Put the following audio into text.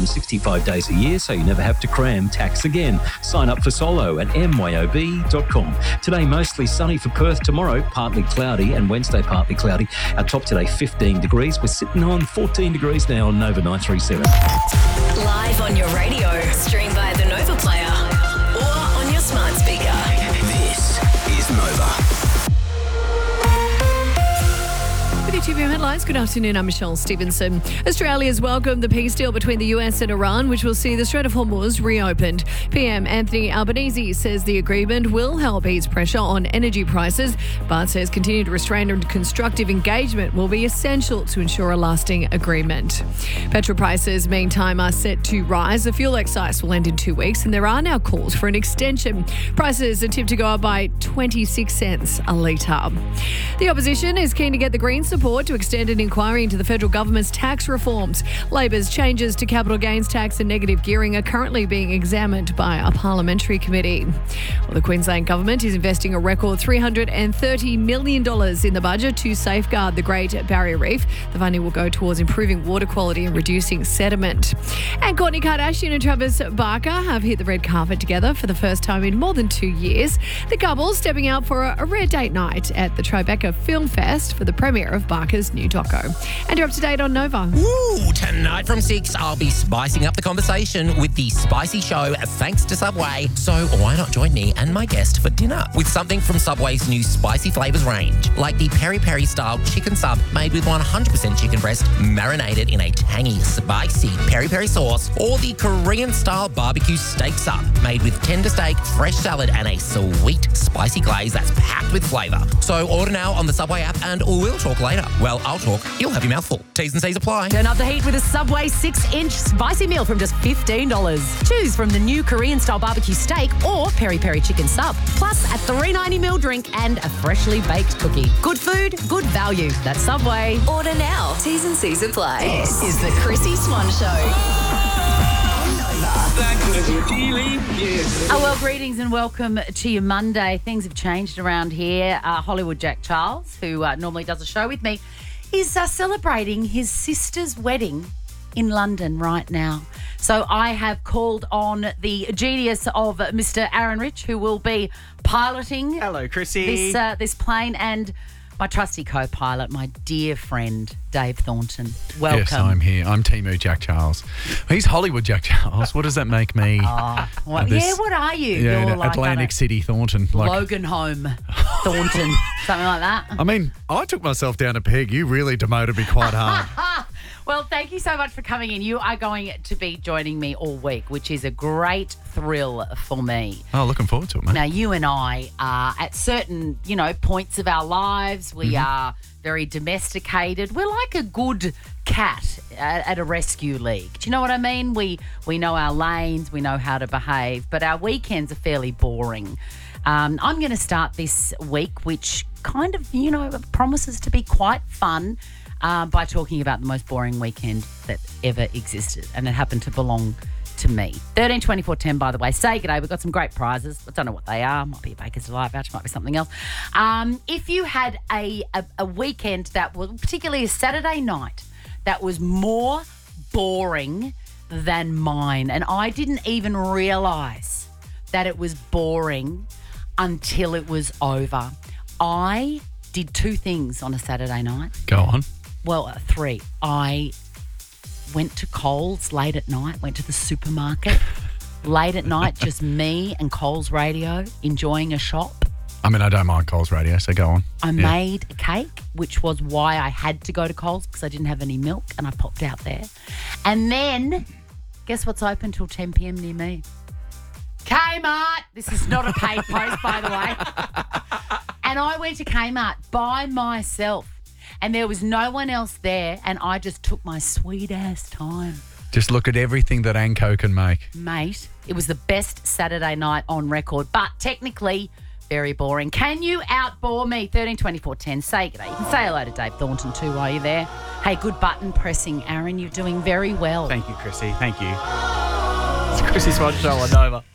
365 days a year, so you never have to cram tax again. Sign up for Solo at myob.com. Today, mostly sunny for Perth. Tomorrow, partly cloudy, and Wednesday, partly cloudy. Our top today, 15 degrees. We're sitting on 14 degrees now on Nova 937. Live on your radio, stream via the Nova Player or on your smart speaker. This is Nova. With your 2PM headlines, good afternoon, I'm Michelle Stevenson. Australia's welcomed the peace deal between the US and Iran, which will see the Strait of Hormuz reopened. PM Anthony Albanese says the agreement will help ease pressure on energy prices, but says continued restraint and constructive engagement will be essential to ensure a lasting agreement. Petrol prices, meantime, are set to rise. The fuel excise will end in 2 weeks, and there are now calls for an extension. Prices are tipped to go up by 26 cents a litre. The opposition is keen to get the Greens support to extend an inquiry into the federal government's tax reforms. Labor's changes to capital gains tax and negative gearing are currently being examined by a parliamentary committee. Well, the Queensland government is investing a record $330 million in the budget to safeguard the Great Barrier Reef. The funding will go towards improving water quality and reducing sediment. And Kourtney Kardashian and Travis Barker have hit the red carpet together for the first time in more than 2 years. The couple stepping out for a rare date night at the Tribeca Film Fest for the premiere of Barker's new doco. And you're up to date on Nova. Ooh, tonight from 6, I'll be spicing up the conversation with the Spicy Show thanks to Subway. So why not join me and my guest for dinner with something from Subway's new spicy flavours range, like the peri-peri style chicken sub made with 100% chicken breast marinated in a tangy, spicy peri-peri sauce, or the Korean style barbecue steak sub made with tender steak, fresh salad and a sweet spicy glaze that's packed with flavour. So order now on the Subway app and we'll talk later. Well, I'll talk. You'll have your mouth full. T's and C's apply. Turn up the heat with a Subway 6-inch spicy meal from just $15. Choose from the new Korean-style barbecue steak or peri-peri chicken sub, plus a $3.90 drink and a freshly baked cookie. Good food, good value. That's Subway. Order now. T's and C's apply. This is the Chrissy Swan Show. Well, greetings and welcome to your Monday. Things have changed around here. Hollywood Jack Charles, who normally does a show with me, is celebrating his sister's wedding in London right now. So I have called on the genius of Mr. Aaron Rich, who will be piloting Hello, Chrissy. this plane, and my trusty co-pilot, my dear friend, Dave Thornton. Welcome. Yes, I'm here. I'm Timu Jack Charles. He's Hollywood Jack Charles. What does that make me? What are you? Yeah, You're like Atlantic City Thornton. Logan Home Thornton, something like that. I mean, I took myself down a peg. You really demoted me quite hard. Well, thank you so much for coming in. You are going to be joining me all week, which is a great thrill for me. Oh, looking forward to it, mate. Now, you and I are at certain, points of our lives. We are very domesticated. We're like a good cat at a rescue league. Do you know what I mean? We know our lanes. We know how to behave. But our weekends are fairly boring. I'm going to start this week, which kind of, promises to be quite fun, by talking about the most boring weekend that ever existed. And it happened to belong to me. 13 24 10, by the way. Say g'day. We've got some great prizes. I don't know what they are. Might be a Baker's Delight voucher. Might be something else. If you had a weekend that was, particularly a Saturday night, that was more boring than mine, and I didn't even realise that it was boring until it was over. I did 2 things on a Saturday night. Go on. Well, 3. I went to Coles late at night, went to the supermarket late at night, just me and Coles Radio enjoying a shop. I mean, I don't mind Coles Radio, so go on. I made a cake, which was why I had to go to Coles, because I didn't have any milk, and I popped out there. And then, guess what's open till 10 p.m. near me? Kmart. This is not a paid post, by the way. And I went to Kmart by myself. And there was no one else there, and I just took my sweet-ass time. Just look at everything that Anco can make. Mate, it was the best Saturday night on record, but technically very boring. Can you outbore me? 13 24 10. Say g'day. You can say hello to Dave Thornton too while you're there. Hey, good button pressing, Aaron. You're doing very well. Thank you, Chrissy. Thank you. It's Chrissy Swan Show on Nova.